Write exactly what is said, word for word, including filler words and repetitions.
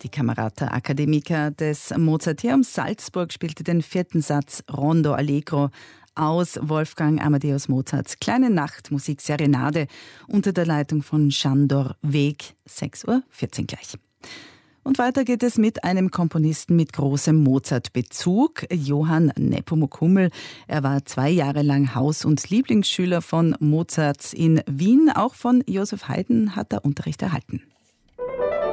Die Camerata Academica des Mozarteums Salzburg spielte den vierten Satz Rondo Allegro aus Wolfgang Amadeus Mozarts Kleine Nachtmusik Serenade unter der Leitung von Sándor Vég. sechs Uhr vierzehn gleich. Und weiter geht es mit einem Komponisten mit großem Mozart-Bezug, Johann Nepomuk Hummel. Er war zwei Jahre lang Haus- und Lieblingsschüler von Mozarts in Wien. Auch von Joseph Haydn hat er Unterricht erhalten.